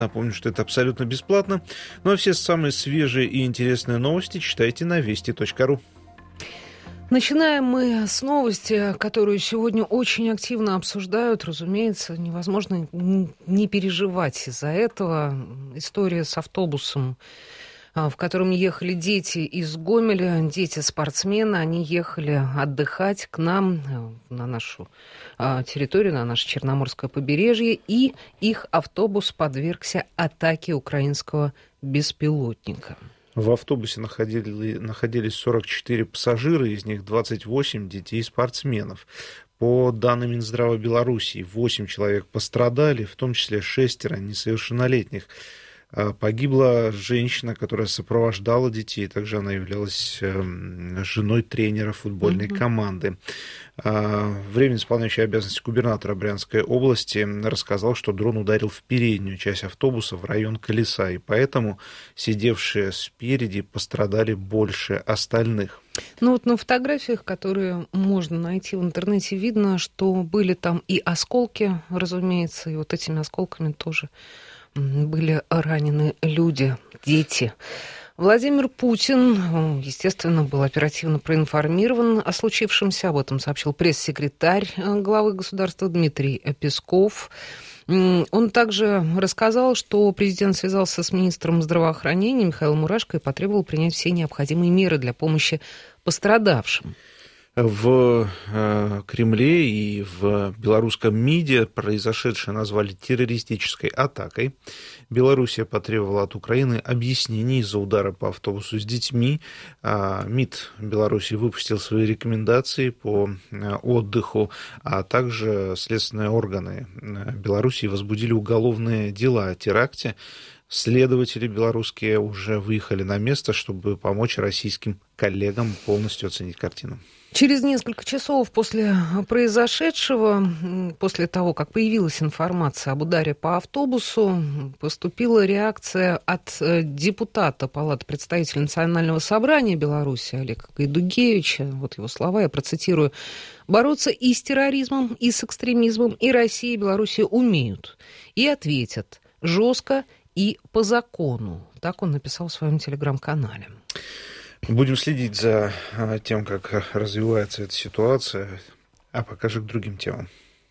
Напомню, что это абсолютно бесплатно. Ну а все самые свежие и интересные новости читайте на вести.ру. Начинаем мы с новости, которую сегодня очень активно обсуждают. Разумеется, невозможно не переживать из-за этого. История с автобусом, в котором ехали дети из Гомеля, дети-спортсмены. Они ехали отдыхать к нам на нашу территорию, на наше Черноморское побережье, и их автобус подвергся атаке украинского беспилотника. В автобусе находились 44 пассажира, из них 28 детей-спортсменов. По данным Минздрава Белоруссии, 8 человек пострадали, в том числе 6 несовершеннолетних. Погибла женщина, которая сопровождала детей. Также она являлась женой тренера футбольной команды. Временно исполняющий обязанности губернатора Брянской области рассказал, что дрон ударил в переднюю часть автобуса в район колеса, и поэтому сидевшие спереди пострадали больше остальных. Ну вот на фотографиях, которые можно найти в интернете, видно, что были там и осколки, разумеется, и вот этими осколками тоже были ранены люди, дети. Владимир Путин, естественно, был оперативно проинформирован о случившемся. Об этом сообщил пресс-секретарь главы государства Дмитрий Песков. Он также рассказал, что президент связался с министром здравоохранения Михаилом Мурашко и потребовал принять все необходимые меры для помощи пострадавшим. В Кремле и в белорусском МИДе произошедшее назвали террористической атакой. Белоруссия потребовала от Украины объяснений из-за удара по автобусу с детьми. МИД Беларуси выпустил свои рекомендации по отдыху, а также следственные органы Белоруссии возбудили уголовные дела о теракте. Следователи белорусские уже выехали на место, чтобы помочь российским коллегам полностью оценить картину. Через несколько часов после произошедшего, после того, как появилась информация об ударе по автобусу, поступила реакция от депутата Палаты представителей Национального собрания Беларуси Олега Гайдугевича. Вот его слова, я процитирую. «Бороться и с терроризмом, и с экстремизмом и Россия, и Белоруссия умеют. И ответят жестко и по закону». Так он написал в своем телеграм-канале. Будем следить за тем, как развивается эта ситуация, а пока же к другим темам.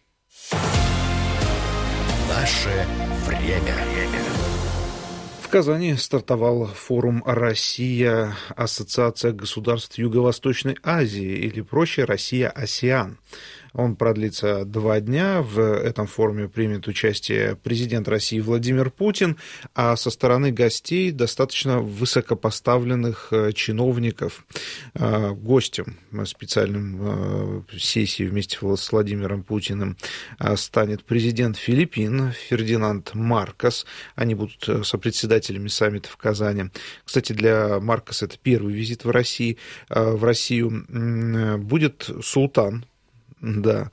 Наше время. В Казани стартовал форум «Россия. Ассоциация государств Юго-Восточной Азии», или проще «Россия-АСЕАН». Он продлится 2 дня. В этом форуме примет участие президент России Владимир Путин, а со стороны гостей достаточно высокопоставленных чиновников. Гостем специальным сессии вместе с Владимиром Путиным станет президент Филиппин Фердинанд Маркос. Они будут сопредседателями саммита в Казани. Кстати, для Маркоса это первый визит в Россию. Будет султан, да,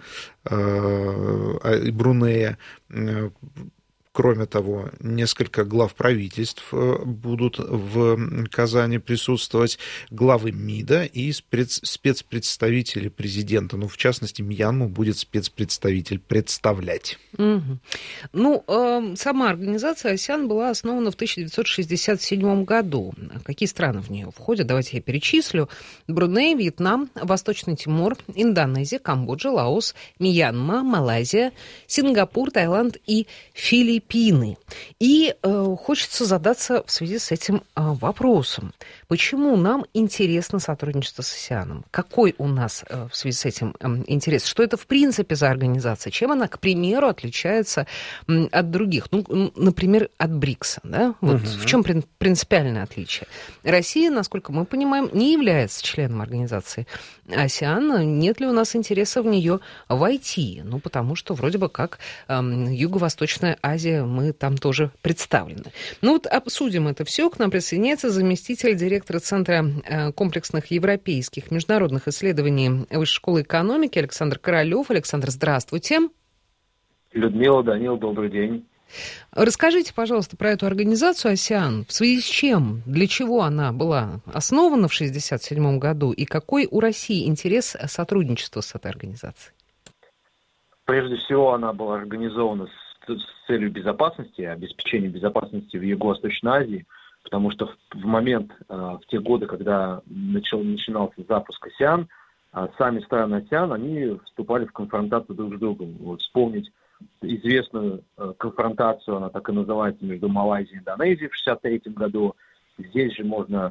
Брунея. Кроме того, несколько глав правительств будут в Казани присутствовать, главы МИДа и спецпредставители президента. Ну, в частности, Мьянму будет спецпредставитель представлять. Угу. Ну, сама организация АСЕАН была основана в 1967 году. Какие страны в нее входят? Давайте я перечислю. Бруней, Вьетнам, Восточный Тимор, Индонезия, Камбоджа, Лаос, Мьянма, Малайзия, Сингапур, Таиланд и Филиппины. И хочется задаться в связи с этим вопросом. Почему нам интересно сотрудничество с АСЕАНом? Какой у нас в связи с этим интерес? Что это в принципе за организация? Чем она, к примеру, отличается от других? Ну, например, от БРИКСа. Да? Вот в чем принципиальное отличие? Россия, насколько мы понимаем, не является членом организации АСЕАН. Нет ли у нас интереса в нее войти? Ну, потому что вроде бы как Юго-Восточная Азия, мы там тоже представлены. Ну вот обсудим это все. К нам присоединяется заместитель директора Центра комплексных европейских международных исследований Высшей школы экономики Александр Королёв. Александр, здравствуйте. Людмила, Данил, добрый день. Расскажите, пожалуйста, про эту организацию АСЕАН. В связи с чем, для чего она была основана в 1967 году и какой у России интерес сотрудничества с этой организацией? Прежде всего, она была организована с с целью безопасности, обеспечения безопасности в Юго-Восточной Азии, потому что в момент, в те годы, когда начинался запуск АСЕАН, сами страны АСЕАН, они вступали в конфронтацию друг с другом. Вот вспомнить известную конфронтацию, она так и называется, между Малайзией и Индонезией в 1963 году. Здесь же можно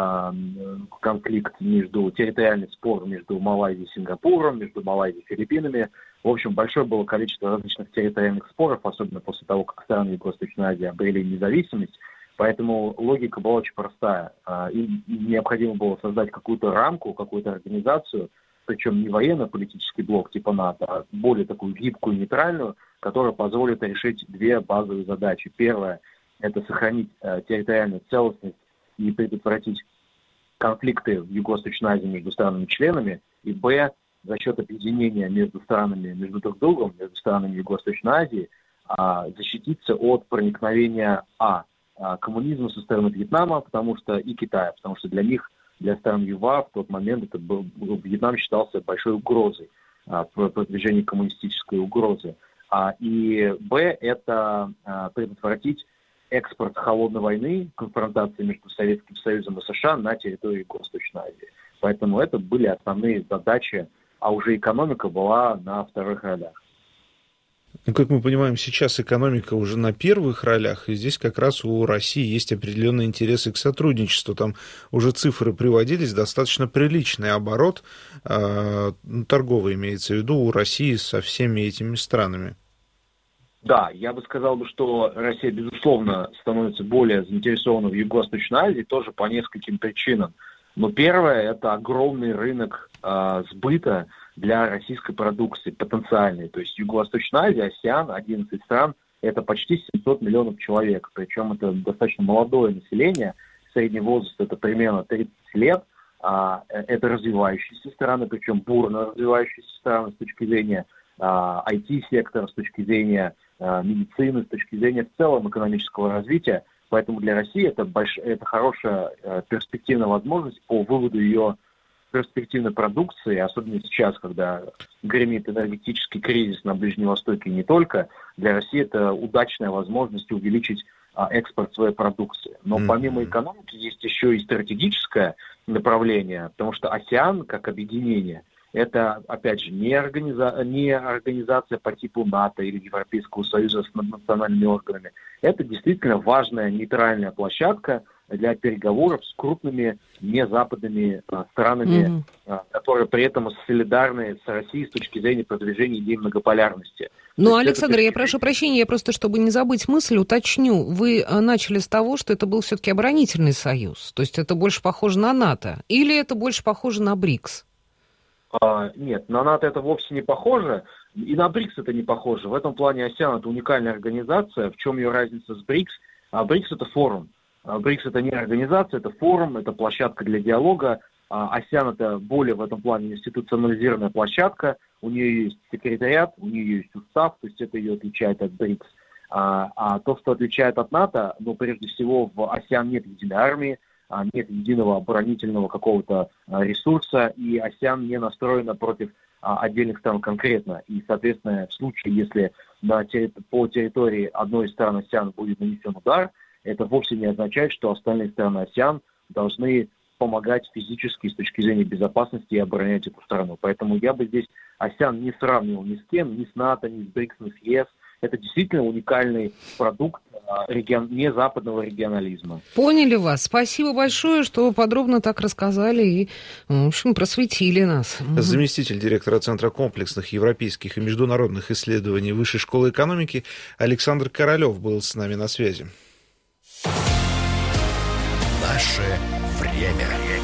конфликт территориальный спор между Малайзией и Сингапуром, между Малайзией и Филиппинами. В общем, большое было количество различных территориальных споров, особенно после того, как страны Юго-Восточной Азии обрели независимость. Поэтому логика была очень простая. Им необходимо было создать какую-то рамку, какую-то организацию, причем не военно-политический блок типа НАТО, а более такую гибкую, нейтральную, которая позволит решить две базовые задачи. Первое – это сохранить территориальную целостность и предотвратить конфликты в Юго-Восточной Азии между странами-членами. И Б – за счет объединения между странами, между друг другом, между странами Юго-Восточной Азии, защититься от проникновения коммунизма со стороны Вьетнама, потому что и Китая, потому что для них, для стран ЮВА в тот момент Вьетнам считался большой угрозой, продвижение коммунистической угрозы. И Б – это предотвратить экспорт холодной войны, конфронтации между Советским Союзом и США на территории Юго-Восточной Азии. Поэтому это были основные задачи, а уже экономика была на вторых ролях. Ну, как мы понимаем, сейчас экономика уже на первых ролях, и здесь как раз у России есть определенные интересы к сотрудничеству. Там уже цифры приводились, достаточно приличный оборот, торговый имеется в виду, у России со всеми этими странами. Да, я бы сказал, что Россия, безусловно, становится более заинтересована в Юго-Восточной Азии, тоже по нескольким причинам. Но первое – это огромный рынок сбыта для российской продукции, потенциальный. То есть Юго-Восточная Азия, АСЕАН, 11 стран – это почти 700 миллионов человек. Причем это достаточно молодое население, средний возраст – это примерно 30 лет. Это развивающиеся страны, причем бурно развивающиеся страны с точки зрения IT-сектора, с точки зрения медицины, с точки зрения в целом экономического развития. Поэтому для России это хорошая перспективная возможность по выводу ее перспективной продукции, особенно сейчас, когда гремит энергетический кризис на Ближнем Востоке и не только. Для России это удачная возможность увеличить экспорт своей продукции. Но помимо экономики есть еще и стратегическое направление, потому что АСЕАН как объединение это, опять же, не организация по типу НАТО или Европейского Союза с национальными органами. Это действительно важная нейтральная площадка для переговоров с крупными незападными странами, которые при этом солидарны с Россией с точки зрения продвижения идеи многополярности. Ну, Александр, я прошу прощения, я просто, чтобы не забыть мысль, уточню. Вы начали с того, что это был все-таки оборонительный союз, то есть это больше похоже на НАТО, или это больше похоже на БРИКС? Нет, на НАТО это вовсе не похоже, и на БРИКС это не похоже. В этом плане АСЕАН это уникальная организация. В чем ее разница с БРИКС? БРИКС это форум. БРИКС это не организация, это форум, это площадка для диалога. АСЕАН это более в этом плане институционализированная площадка. У нее есть секретариат, у нее есть устав, то есть это ее отличает от БРИКС. А то, что отличает от НАТО, прежде всего в АСЕАН нет единой армии, нет единого оборонительного какого-то ресурса, и АСЕАН не настроена против отдельных стран конкретно. И, соответственно, в случае, если по территории одной из стран АСЕАН будет нанесен удар, это вовсе не означает, что остальные страны АСЕАН должны помогать физически с точки зрения безопасности и оборонять эту страну. Поэтому я бы здесь АСЕАН не сравнивал ни с кем, ни с НАТО, ни с БРИКС, ни с ЕС. Это действительно уникальный продукт незападного регионализма. Поняли вас. Спасибо большое, что подробно так рассказали и, в общем, просветили нас. Заместитель директора Центра комплексных европейских и международных исследований Высшей школы экономики Александр Королёв был с нами на связи. Наше время.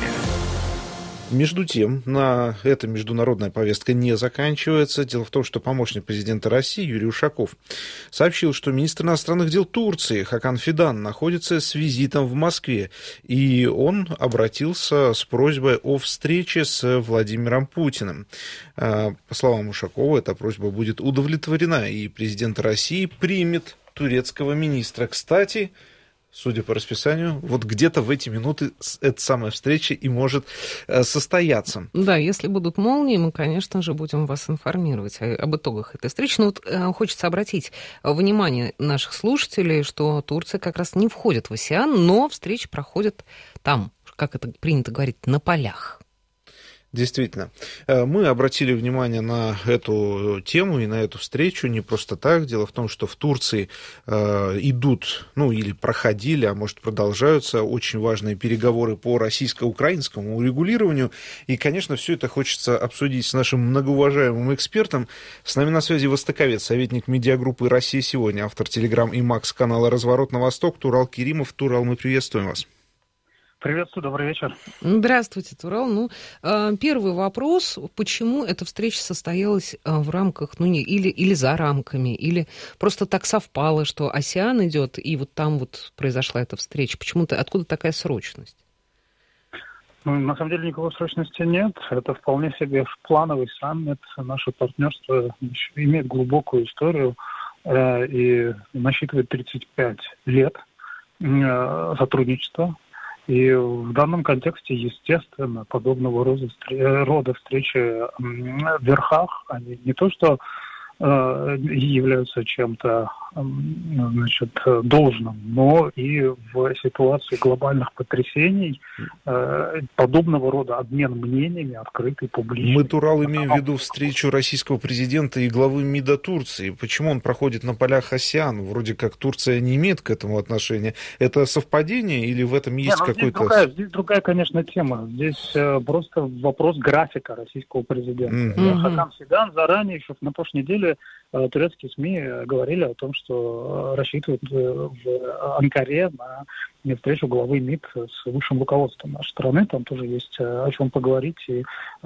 Между тем, на эта международная повестка не заканчивается. Дело в том, что помощник президента России Юрий Ушаков сообщил, что министр иностранных дел Турции Хакан Фидан находится с визитом в Москве, и он обратился с просьбой о встрече с Владимиром Путиным. По словам Ушакова, эта просьба будет удовлетворена, и президент России примет турецкого министра. Кстати, Судя по расписанию, вот где-то в эти минуты эта самая встреча и может состояться. Да, если будут молнии, мы, конечно же, будем вас информировать об итогах этой встречи. Но вот хочется обратить внимание наших слушателей, что Турция как раз не входит в АСЕАН, но встречи проходят там, как это принято говорить, на полях. Действительно. Мы обратили внимание на эту тему и на эту встречу не просто так. Дело в том, что в Турции идут, или проходили, а может продолжаются очень важные переговоры по российско-украинскому урегулированию. И, конечно, все это хочется обсудить с нашим многоуважаемым экспертом. С нами на связи востоковед, советник медиагруппы «Россия сегодня», автор Телеграм и Макс канала «Разворот на восток» Турал Керимов. Турал, мы приветствуем вас. Приветствую, добрый вечер. Здравствуйте, Турал. Первый вопрос, почему эта встреча состоялась в рамках, или за рамками, или просто так совпало, что АСЕАН идет, и вот там вот произошла эта встреча. Почему-то, откуда такая срочность? На самом деле никакой срочности нет. Это вполне себе плановый саммит. Наше партнерство имеет глубокую историю и насчитывает 35 лет сотрудничества. И в данном контексте, естественно, подобного рода встречи в верхах, они не то что являются чем-то должным, но и в ситуации глобальных потрясений подобного рода обмен мнениями открытый, публичный. Мы, Турал, имеем в виду встречу российского президента и главы МИДа Турции. Почему он проходит на полях АСЕАН? Вроде как Турция не имеет к этому отношения. Это совпадение или в этом есть какой-то... Здесь другая, конечно, тема. Здесь просто вопрос графика российского президента. Хакам Фидан заранее, еще на прошлой неделе, турецкие СМИ говорили о том, что рассчитывают в Анкаре на встречу главы МИД с высшим руководством нашей страны. Там тоже есть о чем поговорить. И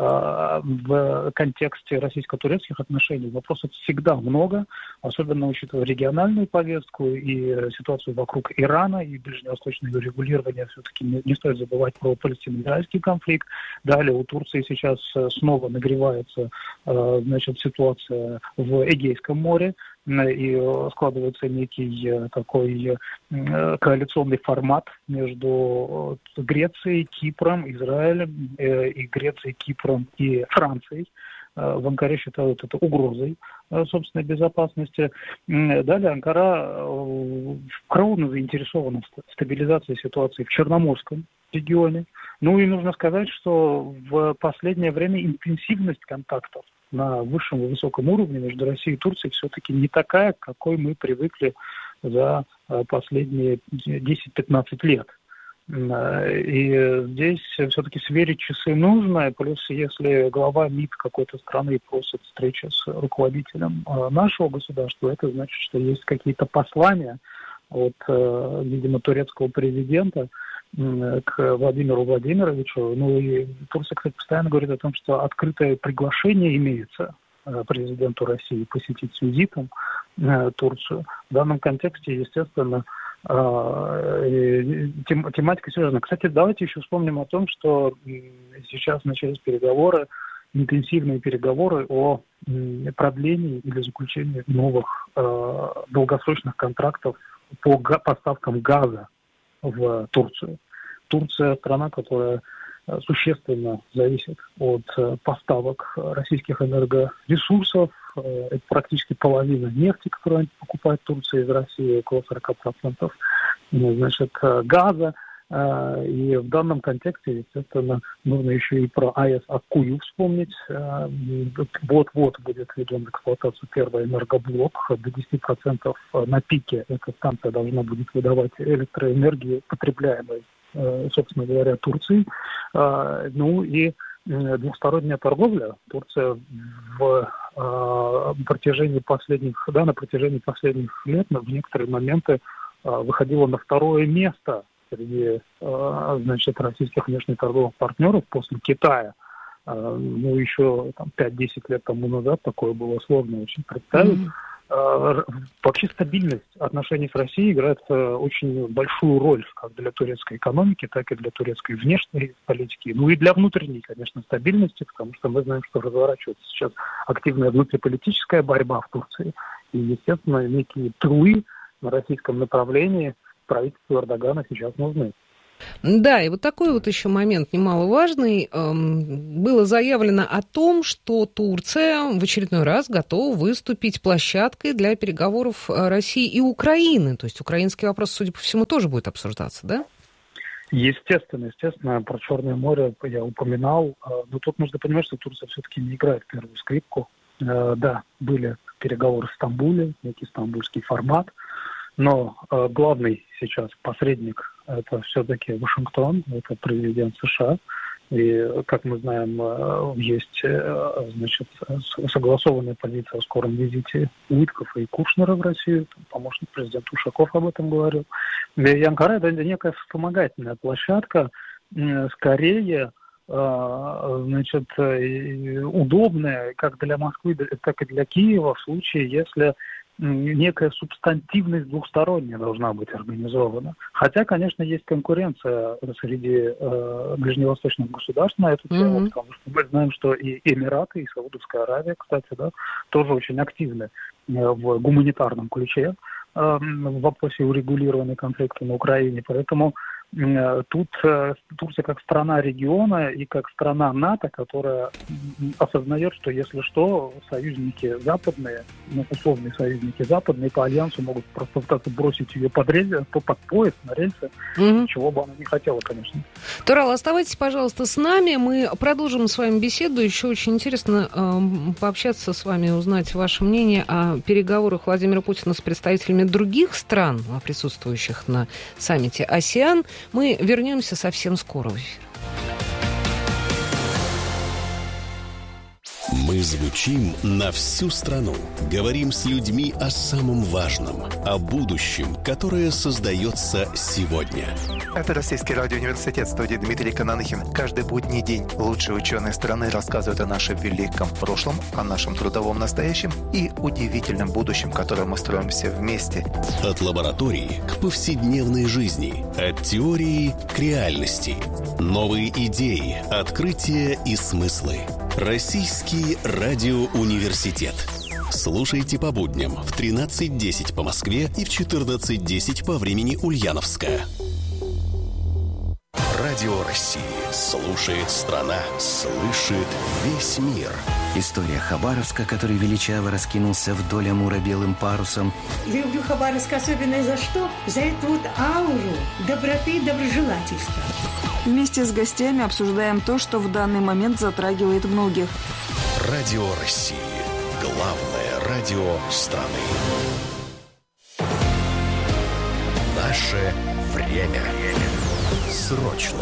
в контексте российско-турецких отношений вопросов всегда много, особенно учитывая региональную повестку и ситуацию вокруг Ирана и ближневосточное регулирование. Все-таки не стоит забывать про палестино-израильский конфликт. Далее у Турции сейчас снова нагревается ситуация в Эгейском море, и складывается некий такой коалиционный формат между Грецией, Кипром, Израилем, и Грецией, Кипром и Францией. В Анкаре считают это угрозой собственной безопасности. Далее Анкара кровно заинтересована в стабилизации ситуации в Черноморском регионе. И нужно сказать, что в последнее время интенсивность контактов на высшем и высоком уровне между Россией и Турцией все-таки не такая, к какой мы привыкли за последние 10-15 лет. И здесь все-таки сверить часы нужно, плюс если глава МИД какой-то страны просит встречи с руководителем нашего государства, это значит, что есть какие-то послания от, видимо, турецкого президента к Владимиру Владимировичу. И Турция, кстати, постоянно говорит о том, что открытое приглашение имеется президенту России посетить с визитом Турцию. В данном контексте, естественно, тематика серьезная. Кстати, давайте еще вспомним о том, что сейчас начались интенсивные переговоры о продлении или заключении новых долгосрочных контрактов по поставкам газа в Турцию. Турция – страна, которая существенно зависит от поставок российских энергоресурсов. Это практически половина нефти, которую покупает Турция из России, около 40%. Газа. И в данном контексте, естественно, нужно еще и про АЭС Аккую вспомнить. Вот-вот будет введен в эксплуатацию первый энергоблок. До 10% на пике эта станция должна будет выдавать электроэнергию, потребляемой, собственно говоря, Турцией. И двухсторонняя торговля. Турция на протяжении последних лет в некоторые моменты выходила на второе место среди российских внешнеторговых партнеров после Китая. Еще 5-10 лет тому назад такое было сложно очень представить. Вообще стабильность отношений с Россией играет очень большую роль как для турецкой экономики, так и для турецкой внешней политики. И для внутренней, конечно, стабильности, потому что мы знаем, что разворачивается сейчас активная внутриполитическая борьба в Турции. И, естественно, некие тылы на российском направлении правительству Эрдогана сейчас нужны. Да, и вот такой вот еще момент немаловажный. Было заявлено о том, что Турция в очередной раз готова выступить площадкой для переговоров России и Украины. То есть украинский вопрос, судя по всему, тоже будет обсуждаться, да? Естественно, про Черное море я упоминал, но тут нужно понимать, что Турция все-таки не играет первую скрипку. Да, были переговоры в Стамбуле, некий стамбульский формат, но главный сейчас посредник – это все-таки Вашингтон, это президент США. И, как мы знаем, есть, значит, согласованная позиция о скором визите Уиткофа и Кушнера в Россию. Помощник президента Ушаков об этом говорил. И Анкара – это некая вспомогательная площадка, скорее, значит, удобная как для Москвы, так и для Киева в случае, если некая субстантивность двухсторонняя должна быть организована. Хотя, конечно, есть конкуренция среди ближневосточных государств на эту тему, потому что мы знаем, что и Эмираты, и Саудовская Аравия, кстати, да, тоже очень активны в гуманитарном ключе в вопросе урегулирования конфликта на Украине. Поэтому тут Турция как страна региона и как страна НАТО, которая осознает, что если что, союзники западные, условные союзники западные по альянсу могут просто пытаться бросить ее под поезд на рельсы, чего бы она не хотела, конечно. Турал, оставайтесь, пожалуйста, с нами. Мы продолжим с вами беседу. Еще очень интересно пообщаться с вами, узнать ваше мнение о переговорах Владимира Путина с представителями других стран, присутствующих на саммите АСЕАН. Мы вернемся совсем скоро. Мы звучим на всю страну. Говорим с людьми о самом важном, о будущем, которое создается сегодня. Это Российский радиоуниверситет, студия Дмитрий Кананыхин. Каждый будний день лучшие ученые страны рассказывают о нашем великом прошлом, о нашем трудовом настоящем и удивительном будущем, которое мы строим все вместе. От лаборатории к повседневной жизни, от теории к реальности. Новые идеи, открытия и смыслы. Российский радиоуниверситет. Слушайте по будням в 13:10 по Москве и в 14:10 по времени Ульяновска. Радио России. Слушает страна. Слышит весь мир. История Хабаровска, который величаво раскинулся вдоль Амура белым парусом. Люблю Хабаровск особенно за что? За эту вот ауру доброты и доброжелательства. Вместе с гостями обсуждаем то, что в данный момент затрагивает многих. Радио России. Главное радио страны. Наше время. Срочно.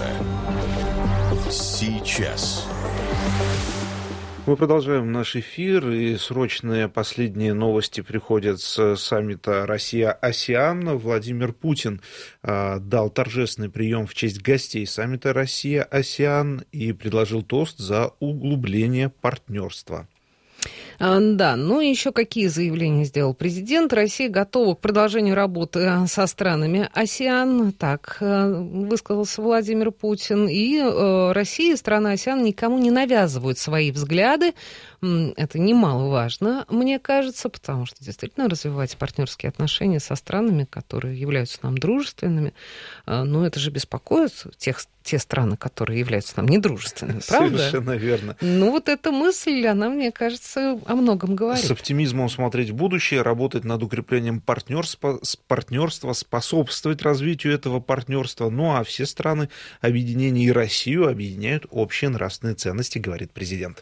Сейчас. Мы продолжаем наш эфир, и срочные последние новости приходят с саммита Россия-АСЕАН. Владимир Путин дал торжественный прием в честь гостей саммита Россия-АСЕАН и предложил тост за углубление партнерства. Да, ну и еще какие заявления сделал президент? Россия готова к продолжению работы со странами АСЕАН, так высказался Владимир Путин. И Россия и страны АСЕАН никому не навязывают свои взгляды. Это немаловажно, мне кажется, потому что действительно развивать партнерские отношения со странами, которые являются нам дружественными, ну это же беспокоит те страны, которые являются нам недружественными, правда? Совершенно верно. Ну вот эта мысль, она, мне кажется, о многом говорит. С оптимизмом смотреть в будущее, работать над укреплением партнерства, способствовать развитию этого партнерства. Ну а все страны объединения и Россию объединяют общие нравственные ценности, говорит президент.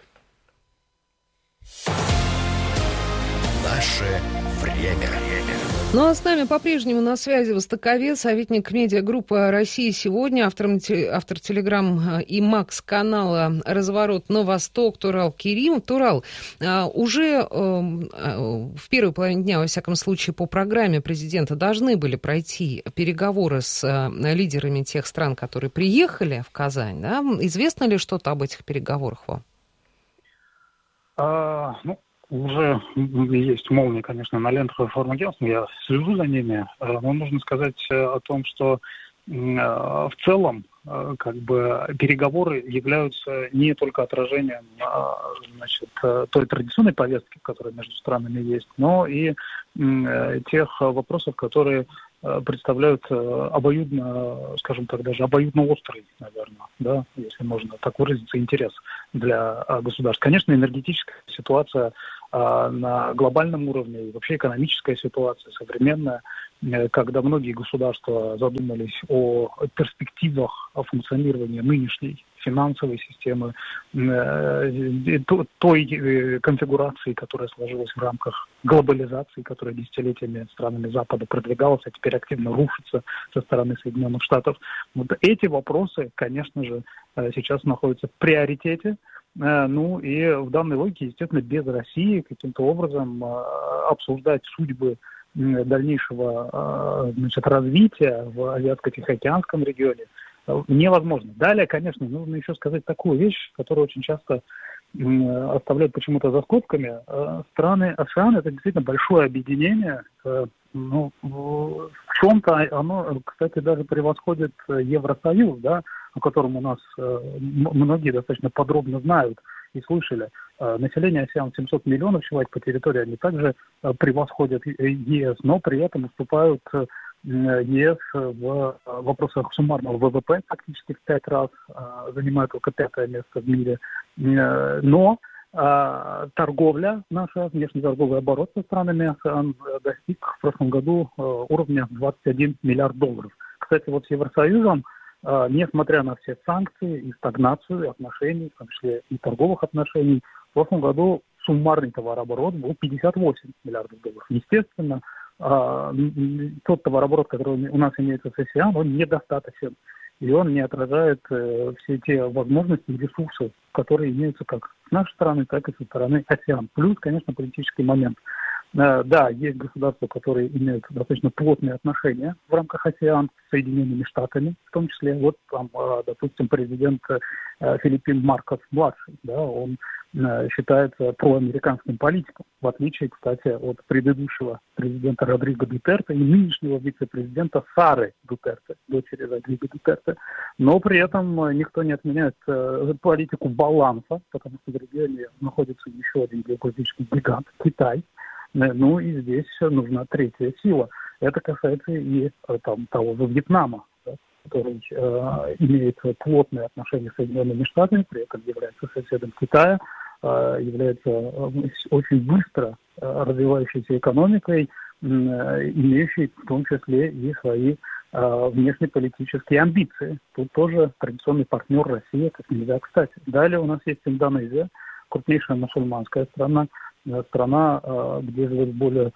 Наше время. Ну а с нами по-прежнему на связи востоковед, советник медиагруппы «Россия сегодня», автор телеграм и Макс-канала «Разворот на восток» Турал Керимов. Турал, уже в первой половине дня, во всяком случае, по программе президента должны были пройти переговоры с лидерами тех стран, которые приехали в Казань. Да? Известно ли что-то об этих переговорах вам? Уже есть молнии, конечно, на лентах информагентств, я слежу за ними, но нужно сказать о том, что в целом как бы переговоры являются не только отражением, значит, той традиционной повестки, которая между странами есть, но и тех вопросов, которые представляют обоюдно, скажем так, даже обоюдно острый, наверное, да, если можно так выразиться, интерес для государств. Конечно, энергетическая ситуация на глобальном уровне и вообще экономическая ситуация современная, когда многие государства задумались о перспективах функционирования нынешней финансовой системы, той конфигурации, которая сложилась в рамках глобализации, которая десятилетиями странами Запада продвигалась, а теперь активно рушится со стороны Соединенных Штатов. Вот эти вопросы, конечно же, сейчас находятся в приоритете. Ну и в данной логике, естественно, без России каким-то образом обсуждать судьбы дальнейшего развития в Азиатско-Тихоокеанском регионе невозможно. Далее, конечно, нужно еще сказать такую вещь, которую очень часто оставляют почему-то за скобками. Страны АСЕАН — это действительно большое объединение. Ну, в чем-то оно, кстати, даже превосходит Евросоюз, да, о котором у нас многие достаточно подробно знают и слышали. Население АСЕАН 700 миллионов человек по территории, они также превосходят ЕС, но при этом уступают ЕС в вопросах суммарного ВВП практически в 5 раз, занимает только 5-е место в мире. Но торговля, наша внешнеторговый оборот со странами АСЕАН достиг в прошлом году уровня 21 миллиард долларов. Кстати, вот с Евросоюзом, несмотря на все санкции и стагнацию отношений, в том числе и торговых отношений, в прошлом году суммарный товарооборот был 58 миллиардов долларов. Естественно, тот товарооборот, который у нас имеется с АСЕАН, он недостаточен. И он не отражает все те возможности и ресурсы, которые имеются как с нашей стороны, так и со стороны АСЕАН. Плюс, конечно, политический момент. Да, есть государства, которые имеют достаточно плотные отношения в рамках АСЕАН с Соединенными Штатами, в том числе, вот там, допустим, президент Филиппин Маркос-младший, да, он считается проамериканским политиком, в отличие, кстати, от предыдущего президента Родриго Дутерте и нынешнего вице-президента Сары Дутерте, дочери Родриго Дутерте. Но при этом никто не отменяет политику баланса, потому что в регионе находится еще один геополитический гигант – Китай. Ну и здесь нужна третья сила. Это касается и того же Вьетнама, да, который имеет плотные отношения с Соединенными Штатами, при этом является соседом Китая, является очень быстро развивающейся экономикой, имеющей в том числе и свои внешнеполитические амбиции. Тут тоже традиционный партнер России, как нельзя кстати. Далее у нас есть Индонезия, крупнейшая мусульманская страна, где живет более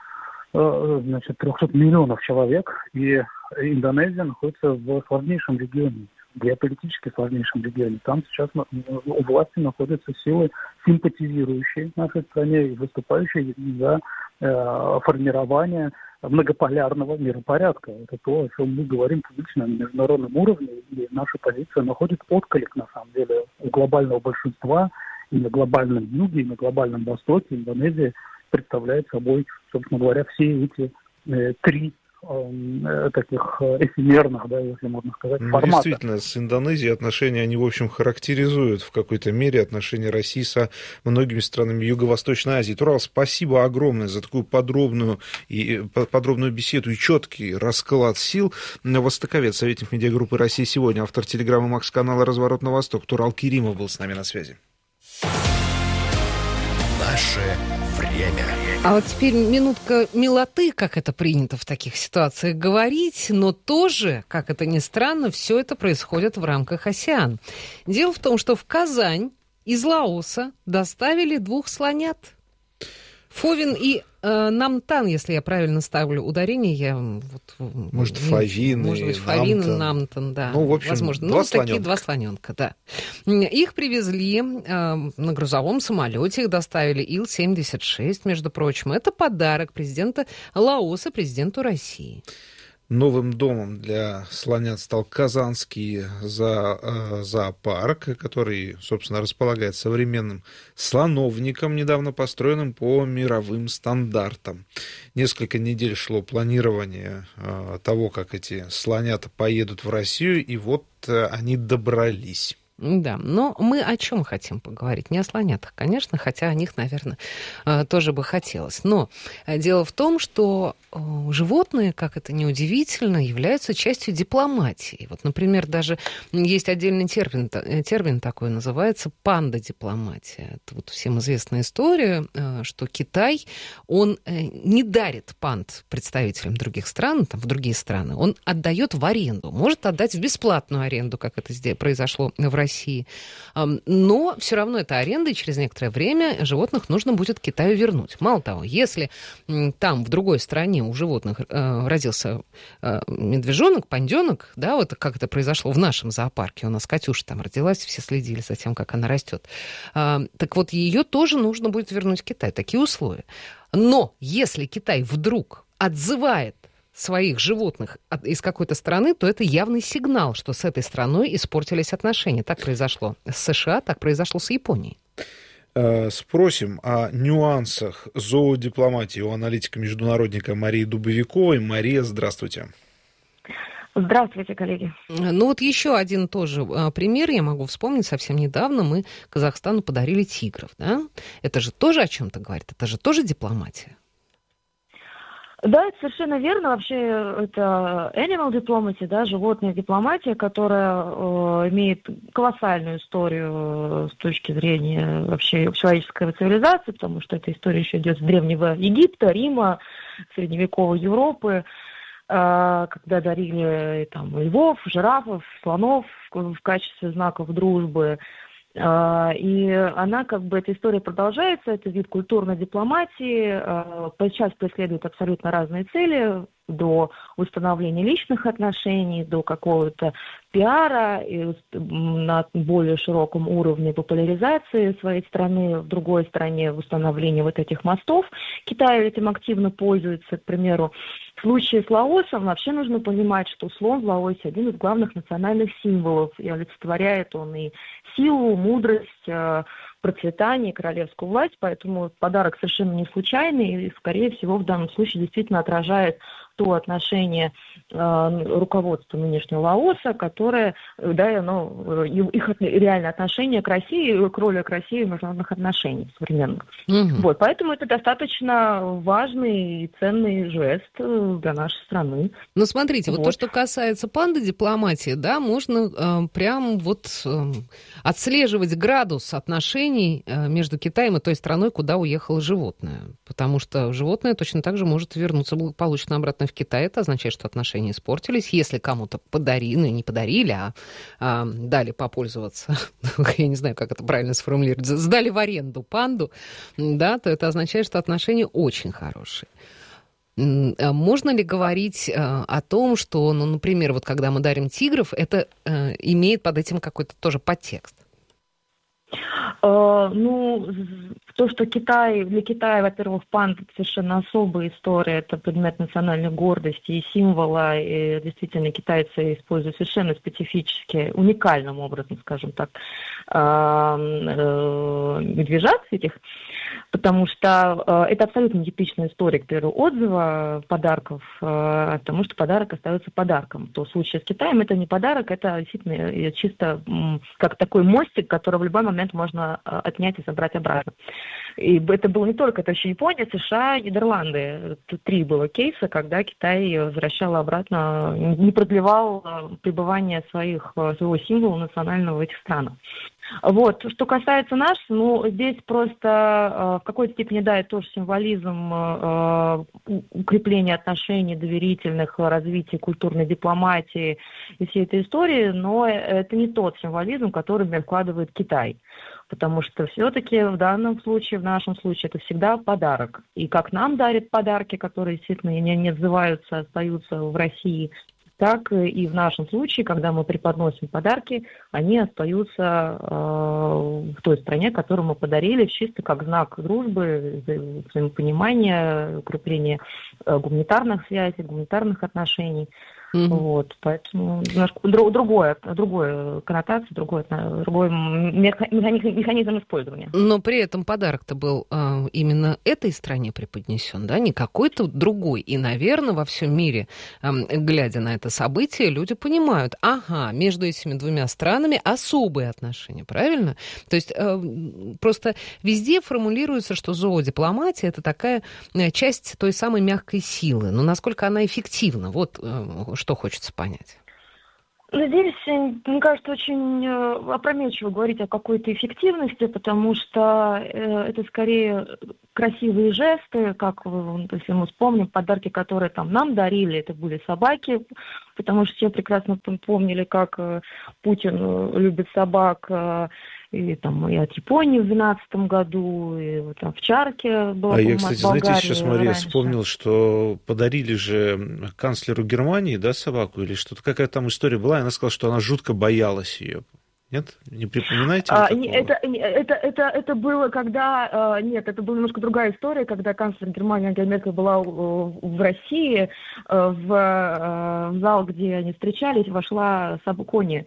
300 миллионов человек, и Индонезия находится в сложнейшем регионе, геополитически сложнейшем регионе. Там сейчас у власти находятся силы, симпатизирующие нашей стране и выступающие за формирование многополярного миропорядка. Это то, о чем мы говорим публично на международном уровне, и наша позиция находит отклик, на самом деле, у глобального большинства. И на глобальном юге, и на глобальном востоке Индонезия представляет собой, собственно говоря, все эти три таких эфемерных, да, если можно сказать, формата. Действительно, с Индонезией отношения, они, в общем, характеризуют в какой-то мере отношения России со многими странами Юго-Восточной Азии. Турал, спасибо огромное за такую подробную беседу и четкий расклад сил. Востоковед, советник медиагруппы «Россия сегодня», автор телеграммы Макс-канала «Разворот на восток». Турал Керимов был с нами на связи. Наше время. А вот теперь минутка милоты, как это принято в таких ситуациях говорить, но тоже, как это ни странно, все это происходит в рамках АСЕАН. Дело в том, что в Казань из Лаоса доставили 2 слонят. Фовин и Намтан, если я правильно ставлю ударение, может, Фовин и Намтан, да. Ну, в общем, возможно. Такие 2 слоненка, да. Их привезли на грузовом самолете, их доставили Ил-76, между прочим. Это подарок президента Лаоса президенту России. Новым домом для слонят стал Казанский зоопарк, который, собственно, располагает современным слоновником, недавно построенным по мировым стандартам. Несколько недель шло планирование того, как эти слонята поедут в Россию, и вот они добрались. Да, но мы о чем хотим поговорить? Не о слонятах, конечно, хотя о них, наверное, тоже бы хотелось. Но дело в том, что животные, как это ни удивительно, являются частью дипломатии. Вот, например, даже есть отдельный термин такой, называется панда-дипломатия. Это вот всем известная история, что Китай, он не дарит панд представителям других стран, там, в другие страны, он отдает в аренду. Может отдать в бесплатную аренду, как это здесь произошло в России. Но все равно это аренда, и через некоторое время животных нужно будет Китаю вернуть. Мало того, если там, в другой стране, у животных родился медвежонок, панденок, да, вот как это произошло в нашем зоопарке, у нас Катюша там родилась, все следили за тем, как она растет. Так вот, ее тоже нужно будет вернуть Китаю. Такие условия. Но если Китай вдруг отзывает своих животных из какой-то страны, то это явный сигнал, что с этой страной испортились отношения. Так произошло с США, так произошло с Японией. Спросим о нюансах зоодипломатии у аналитика-международника Марии Дубовиковой. Мария, здравствуйте. Здравствуйте, коллеги. Ну вот еще один тоже пример я могу вспомнить. Совсем недавно мы Казахстану подарили тигров. Да? Это же тоже о чем-то говорит, это же тоже дипломатия. Да, это совершенно верно. Вообще, это animal diplomacy, да, животная дипломатия, которая имеет колоссальную историю с точки зрения вообще человеческой цивилизации, потому что эта история еще идет с Древнего Египта, Рима, средневековой Европы, когда дарили там львов, жирафов, слонов в качестве знаков дружбы. И она, как бы, эта история продолжается, это вид культурной дипломатии, сейчас преследует абсолютно разные цели, до установления личных отношений, до какого-то пиара и на более широком уровне популяризации своей страны в другой стране, установления вот этих мостов. Китай этим активно пользуется, к примеру. В случае с Лаосом вообще нужно понимать, что слон в Лаосе один из главных национальных символов, и олицетворяет он и силу, мудрость, процветание, королевскую власть, поэтому подарок совершенно не случайный и, скорее всего, в данном случае действительно отражает то отношение руководства нынешнего Лаоса, которое, да, их реальное отношение к России, к роли к России в международных отношениях современных. Вот, поэтому это достаточно важный и ценный жест для нашей страны. Ну, смотрите, вот то, что касается панда-дипломатии, да, можно прям вот отслеживать градус отношений между Китаем и той страной, куда уехало животное. Потому что животное точно так же может вернуться благополучно обратно в Китай. Это означает, что отношения испортились. Если кому-то подарили, ну, не подарили, а дали попользоваться, я не знаю, как это правильно сформулировать, сдали в аренду панду, да, то это означает, что отношения очень хорошие. Можно ли говорить о том, что, ну, например, вот когда мы дарим тигров, это имеет под этим какой-то тоже подтекст? Ну, то, что для Китая, во-первых, панда — совершенно особая история, это предмет национальной гордости и символа, и действительно китайцы используют совершенно специфически, уникальным образом, скажем так, медвежат этих, потому что это абсолютно нетипичная история, к примеру, отзыва подарков, потому что подарок остается подарком. То в случае с Китаем это не подарок, это действительно чисто как такой мостик, который в любой момент можно отнять и забрать обратно. И это было не только, это еще Япония, США, Нидерланды. Тут 3 было кейса, когда Китай возвращал обратно, не продлевал пребывание своего символа национального в этих странах. Вот. Что касается нас, ну, здесь просто в какой-то степени, да, это тоже символизм укрепления отношений доверительных, развития культурной дипломатии и всей этой истории, но это не тот символизм, который вкладывает Китай. Потому что все-таки в данном случае, в нашем случае, это всегда подарок. И как нам дарят подарки, которые действительно не отзываются, остаются в России, так и в нашем случае, когда мы преподносим подарки, они остаются в той стране, которую мы подарили, чисто как знак дружбы, взаимопонимания, укрепления гуманитарных связей, гуманитарных отношений. Вот, поэтому немножко другое коннотация, другой механизм использования. Но при этом подарок-то был именно этой стране преподнесен, да, не какой-то другой. И, наверное, во всем мире, глядя на это событие, люди понимают, ага, между этими двумя странами особые отношения, правильно? То есть просто везде формулируется, что зоодипломатия — это такая часть той самой мягкой силы. Но насколько она эффективна? Вот что хочется понять. Здесь, мне кажется, очень опрометчиво говорить о какой-то эффективности, потому что это скорее красивые жесты, как, если мы вспомним, подарки, которые там нам дарили, это были собаки, потому что все прекрасно помнили, как Путин любит собак, и от Японии в 2012 году, и там в Чарке была, я, кстати, Болгарии, знаете, сейчас, Мария, раньше. вспомнил, что подарили же канцлеру Германии, да, собаку, или что-то, какая-то там история была, и она сказала, что она жутко боялась ее. Нет? Не припоминаете? Это было, когда... Нет, это была немножко другая история, когда канцлер Германии Ангела Меркель была в России, в зал, где они встречались, вошла Кони.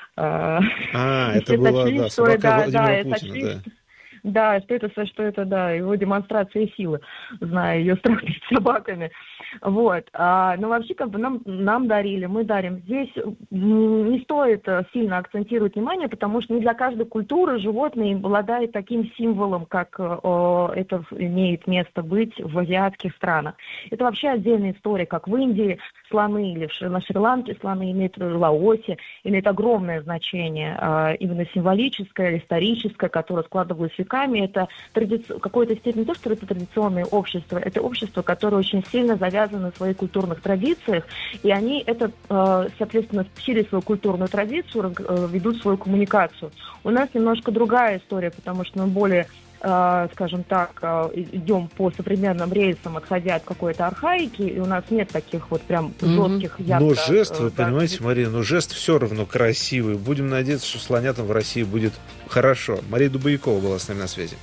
Это была, собака Владимира Путина, да. Что это, его демонстрация силы, зная ее страх перед собаками. Вот. Но вообще, нам дарили, мы дарим. Здесь не стоит сильно акцентировать внимание, потому что не для каждой культуры животное обладает таким символом, как это имеет место быть в азиатских странах. Это вообще отдельная история, как в Индии слоны или на Шри-Ланке слоны имеют, в Лаосе имеют огромное значение, именно символическое, историческое, которое складывалось веками. Это в какой-то степени не то, что это традиционное общество, это общество, которое очень сильно завязано на своих культурных традициях, и они это, соответственно, через свою культурную традицию ведут свою коммуникацию. У нас немножко другая история, потому что мы более, скажем так, идем по современным рельсам, отходя от какой-то архаики, и у нас нет таких вот прям жестких, ярко... Но жест, вы понимаете, Мария, жест все равно красивый. Будем надеяться, что слонятам в России будет хорошо. Мария Дубовикова была с нами на связи.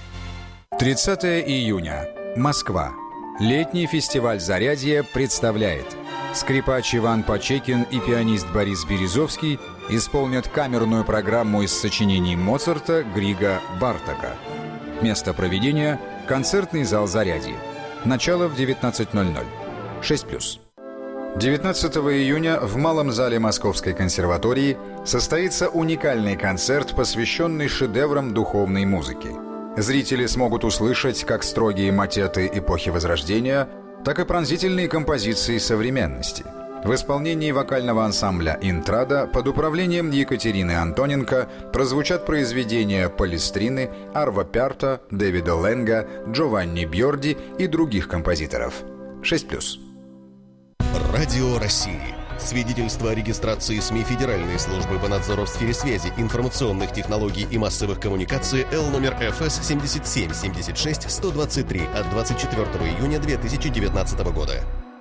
30 июня. Москва. Летний фестиваль «Зарядье» представляет. Скрипач Иван Почекин и пианист Борис Березовский исполнят камерную программу из сочинений Моцарта, Грига, Бартака. Место проведения – концертный зал «Зарядье». Начало в 19:00. 6+. 19 июня в Малом зале Московской консерватории состоится уникальный концерт, посвященный шедеврам духовной музыки. Зрители смогут услышать как строгие мотеты эпохи Возрождения, так и пронзительные композиции современности. В исполнении вокального ансамбля «Интрада» под управлением Екатерины Антоненко прозвучат произведения Палестрины, Арво Пярто, Дэвида Ленга, Джованни Бьорди и других композиторов. 6+. Радио России. Свидетельство о регистрации СМИ Федеральной службы по надзору в сфере связи, информационных технологий и массовых коммуникаций Л номер ФС 77-76-123 от 24 июня 2019 года.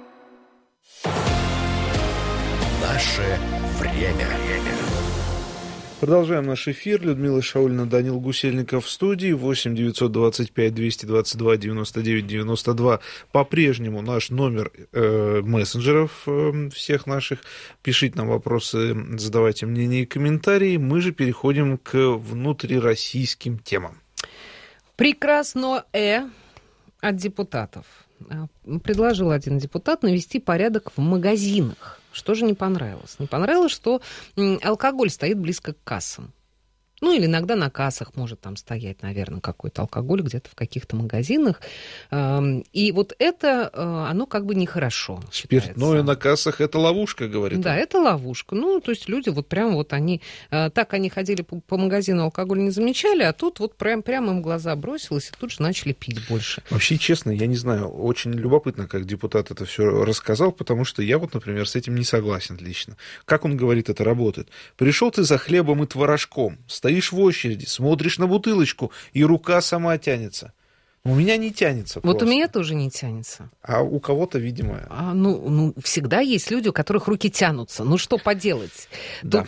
Наше время. Продолжаем наш эфир. Людмила Шаулина, Данил Гусельников в студии. 8 925 222 99 92. По-прежнему наш номер мессенджеров всех наших. Пишите нам вопросы, задавайте мнения и комментарии. Мы же переходим к внутрироссийским темам. Прекрасное от депутатов. Предложил один депутат навести порядок в магазинах. Что же не понравилось? Не понравилось, что алкоголь стоит близко к кассам. Ну, или иногда на кассах может там стоять, наверное, какой-то алкоголь где-то в каких-то магазинах. И вот это, оно как бы нехорошо. Спиртное на кассах — это ловушка, говорит. Да, это ловушка. Ну, то есть люди вот прям вот они... Так они ходили по магазину, алкоголь не замечали, а тут вот прям им в глаза бросилось, и тут же начали пить больше. Вообще, честно, я не знаю, очень любопытно, как депутат это все рассказал, потому что я вот, например, с этим не согласен лично. Как он говорит, это работает? Пришел ты за хлебом и творожком, стоишь в очереди, смотришь на бутылочку, и рука сама тянется. У меня не тянется. Вот просто. у меня тоже не тянется. А у кого-то, видимо... Всегда есть люди, у которых руки тянутся. Ну, что поделать? Да.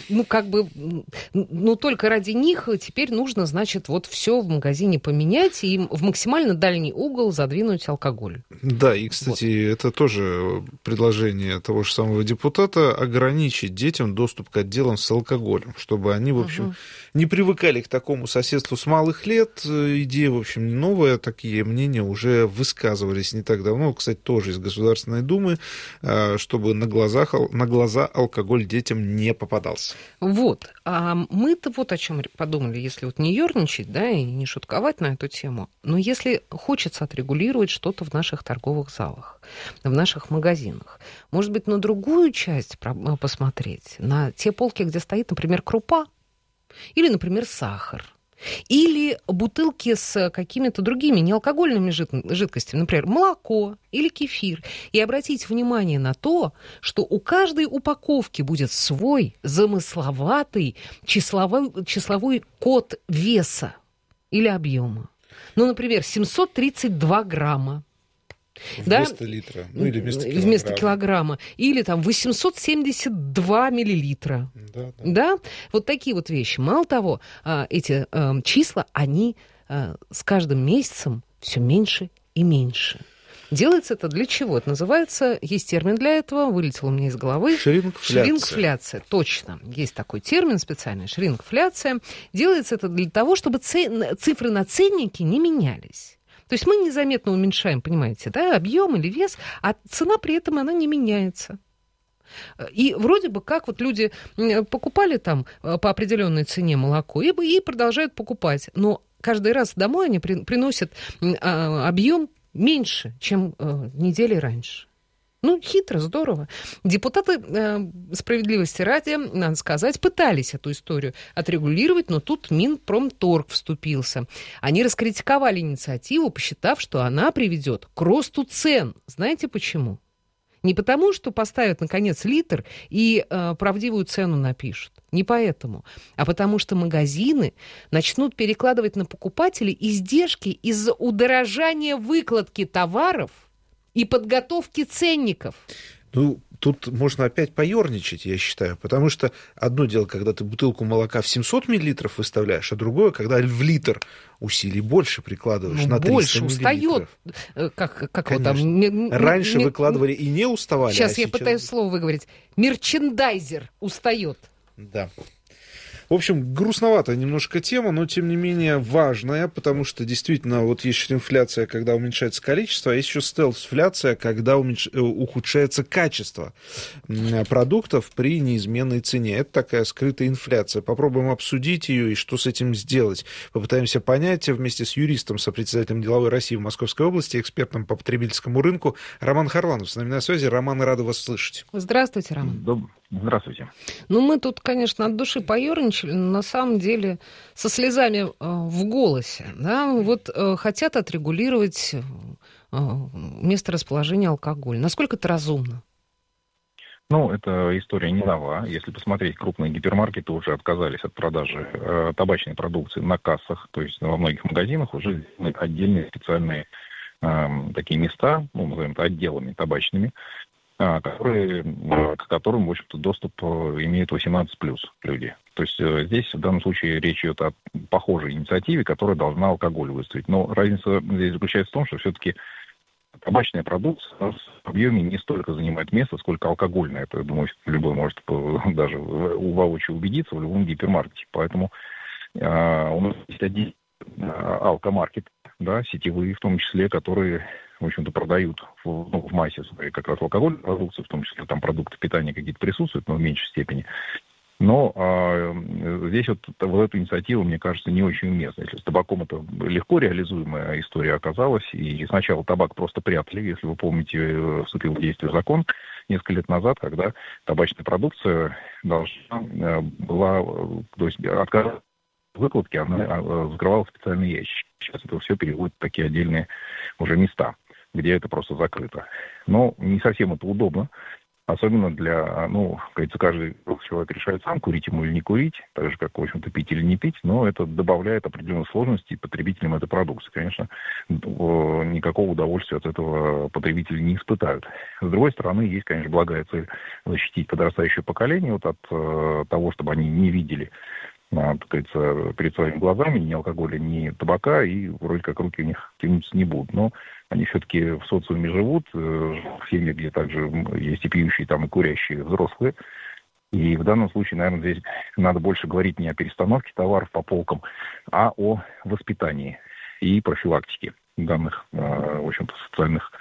Тут, только ради них теперь нужно, значит, вот все в магазине поменять и в максимально дальний угол задвинуть алкоголь. Да, и, кстати, это тоже предложение того же самого депутата, ограничить детям доступ к отделам с алкоголем, чтобы они, в общем, не привыкали к такому соседству с малых лет. Идея, в общем, не новая, такие мнения уже высказывались не так давно, кстати, тоже из Государственной Думы, чтобы на глаза алкоголь детям не попадался. Вот. А мы-то вот о чем подумали, если вот не ерничать, да, и не шутковать на эту тему, но если хочется отрегулировать что-то в наших торговых залах, в наших магазинах, может быть, на другую часть посмотреть, на те полки, где стоит, например, крупа, или, например, сахар, или бутылки с какими-то другими неалкогольными жидкостями, например, молоко или кефир. И обратить внимание на то, что у каждой упаковки будет свой замысловатый числовой код веса или объема. Ну, например, 732 грамма. Вместо литра, или вместо килограмма. Или там 872 миллилитра. Да? Вот такие вот вещи. Мало того, эти числа, они с каждым месяцем все меньше и меньше. Делается это для чего? Это называется, есть термин для этого, вылетел у меня из головы. Шрингфляция. Точно. Есть такой термин специальный, шрингфляция. Делается это для того, чтобы цифры на ценнике не менялись. То есть мы незаметно уменьшаем, понимаете, да, объем или вес, а цена при этом она не меняется. И вроде бы как вот люди покупали там по определенной цене молоко и продолжают покупать. Но каждый раз домой они приносят объем меньше, чем недели раньше. Ну, хитро, здорово. Депутаты, справедливости ради, надо сказать, пытались эту историю отрегулировать, но тут Минпромторг вступился. Они раскритиковали инициативу, посчитав, что она приведет к росту цен. Знаете почему? Не потому, что поставят, наконец, литр и правдивую цену напишут. Не поэтому. А потому что магазины начнут перекладывать на покупателей издержки из-за удорожания выкладки товаров и подготовки ценников. Ну, тут можно опять поерничать, я считаю, потому что одно дело, когда ты бутылку молока в 700 миллилитров выставляешь, а другое, когда в литр усилий больше прикладываешь на 300 больше миллилитров. Устает. Как вот там... Раньше выкладывали и не уставали. Сейчас я пытаюсь слово выговорить. Мерчендайзер устает. Да. В общем, грустноватая немножко тема, но, тем не менее, важная, потому что, действительно, вот есть инфляция, когда уменьшается количество, а есть еще стелс-инфляция, когда ухудшается качество продуктов при неизменной цене. Это такая скрытая инфляция. Попробуем обсудить ее и что с этим сделать. Попытаемся понять вместе с юристом, сопредседателем Деловой России в Московской области, экспертом по потребительскому рынку Роман Харланов. С нами на связи. Роман, рада вас слышать. Здравствуйте, Роман. Здравствуйте. Ну, мы тут, конечно, от души поерничали, но на самом деле со слезами в голосе. Да? Вот хотят отрегулировать место расположения алкоголя. Насколько это разумно? Ну, эта история не нова. Если посмотреть, крупные гипермаркеты уже отказались от продажи табачной продукции на кассах. То есть во многих магазинах уже отдельные специальные такие места, ну, назовем это отделами табачными, к которым, в общем-то, доступ имеют 18+ люди. То есть здесь в данном случае речь идет о похожей инициативе, которая должна алкоголь выставить. Но разница здесь заключается в том, что все-таки табачная продукция в объеме не столько занимает место, сколько алкогольная. Это, я думаю, любой может даже воочию убедиться в любом гипермаркете. Поэтому у нас есть один алкомаркет, да, сетевые в том числе, которые, в общем-то, продают в массе своей как раз алкогольную продукцию, в том числе там продукты питания какие-то присутствуют, но в меньшей степени. Но здесь вот эту инициативу, мне кажется, не очень уместна. Если с табаком это легко реализуемая история оказалась, и сначала табак просто прятали, если вы помните, вступил в действие закон несколько лет назад, когда табачная продукция должна была, то есть отказаться от выкладки, она закрывала специальные ящики. Сейчас это все переводит в такие отдельные уже места, где это просто закрыто. Но не совсем это удобно. Особенно для, кажется, каждый человек решает сам, курить ему или не курить, так же, как, в общем-то, пить или не пить, но это добавляет определенные сложности потребителям этой продукции. Конечно, никакого удовольствия от этого потребители не испытают. С другой стороны, есть, конечно, благая цель защитить подрастающее поколение от того, чтобы они не видели, так сказать, перед своими глазами ни алкоголя, ни табака, и вроде как руки у них тянуться не будут. Но они все-таки в социуме живут, в семьях, где также есть и пьющие, там, и курящие взрослые. И в данном случае, наверное, здесь надо больше говорить не о перестановке товаров по полкам, а о воспитании и профилактике данных, в общем-то, социальных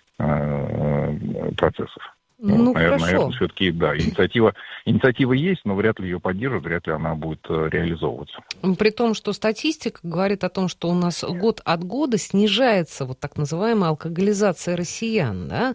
процессов. Наверное, все-таки, да, инициатива есть, но вряд ли ее поддержат, вряд ли она будет реализовываться. При том, что статистика говорит о том, что у нас год от года снижается вот так называемая алкоголизация россиян, да?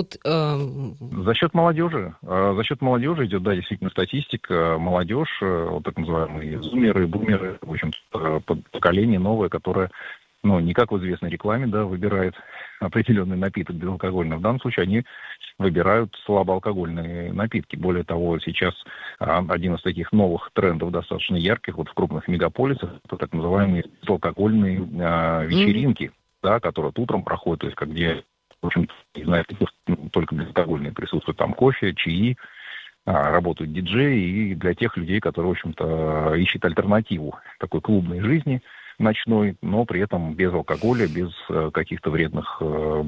За счет молодежи. За счет молодежи идет, да, действительно, статистика. Молодежь, вот так называемые зумеры, бумеры, в общем-то, поколение новое, которое, не как в известной рекламе, да, выбирает определенный напиток безалкогольный. В данном случае они выбирают слабоалкогольные напитки. Более того, сейчас один из таких новых трендов, достаточно ярких, вот в крупных мегаполисах, это так называемые безалкогольные вечеринки, да, которые утром проходят, то есть где, в общем-то, не знаю, только безалкогольные присутствуют, там кофе, чаи, работают диджеи, и для тех людей, которые, в общем-то, ищут альтернативу такой клубной жизни, ночной, но при этом без алкоголя, без каких-то вредных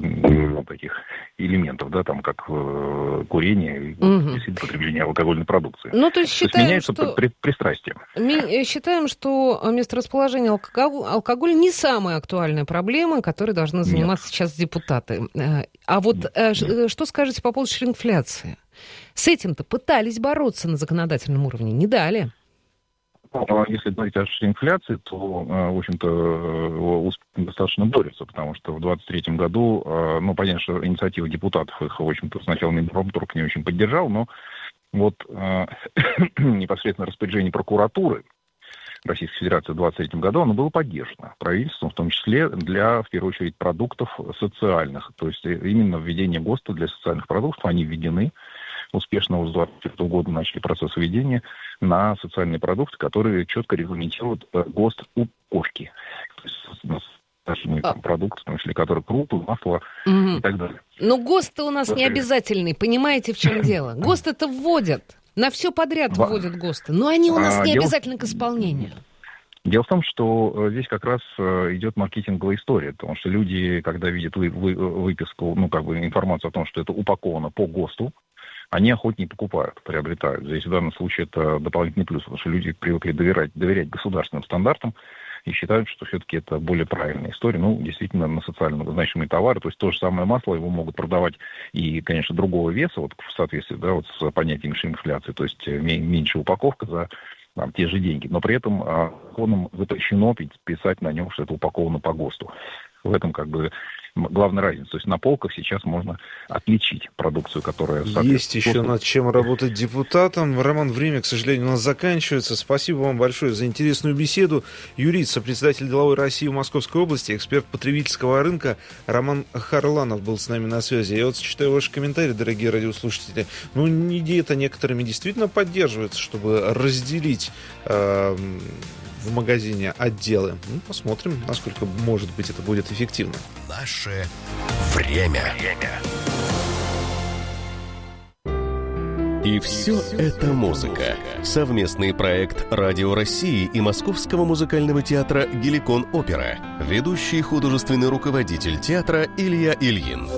таких элементов, да, там, как курение и потребление алкогольной продукции. То есть считаем, меняется пристрастие. Считаем, что месторасположение алкоголя не самая актуальная проблема, которой должны заниматься сейчас депутаты. А вот что скажете по поводу шрингфляции? С этим-то пытались бороться на законодательном уровне, не дали. Если говорить о инфляции, то, в общем-то, достаточно борются, потому что в 2023 году, понятно, что инициатива депутатов их, в общем-то, сначала Минпромторг не очень поддержал, но вот непосредственно распоряжение прокуратуры Российской Федерации в 2023 году, оно было поддержано правительством, в том числе для, в первую очередь, продуктов социальных. То есть именно введение ГОСТа для социальных продуктов, они введены успешно с 2024 года начали процесс введения на социальные продукты, которые четко регламентируют ГОСТ упаковки. То есть продукты, в том числе, которые крупы, масло и так далее. Но ГОСТ-то у нас не обязательный, понимаете, в чем дело? ГОСТ это вводят, на все подряд вводят ГОСТы, но они у нас не обязательны к исполнению. Дело в том, что здесь как раз идет маркетинговая история, потому что люди, когда видят выписку, информацию о том, что это упаковано по ГОСТу, они охотнее покупают, приобретают. Здесь в данном случае это дополнительный плюс, потому что люди привыкли доверять государственным стандартам и считают, что все-таки это более правильная история. Действительно, на социально значимые товары, то есть то же самое масло, его могут продавать и, конечно, другого веса, вот в соответствии, да, вот с понятием инфляции, то есть меньше упаковка за те же деньги, но при этом законом запрещено писать на нем, что это упаковано по ГОСТу. В этом главная разница. То есть на полках сейчас можно отличить продукцию, которая... Есть еще над чем работать депутатам. Роман, время, к сожалению, у нас заканчивается. Спасибо вам большое за интересную беседу. Юрист, сопредседатель деловой России в Московской области, эксперт потребительского рынка Роман Харланов был с нами на связи. Я вот читаю ваши комментарии, дорогие радиослушатели. Идея-то некоторыми действительно поддерживается, чтобы разделить в магазине отделы. Посмотрим, насколько, может быть, это будет эффективно. Наше время. И все это музыка. Совместный проект Радио России и Московского музыкального театра «Геликон Опера». Ведущий художественный руководитель театра Илья Ильин.